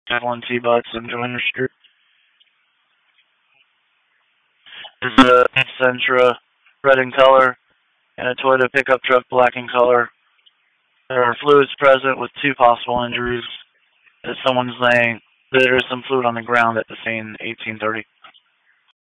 Evelyn T. Butts on Joiner Street. Is a Sentra red in color and a Toyota pickup truck black in color. There are fluids present with two possible injuries. Someone's laying. There is some fluid on the ground at the scene. 1830.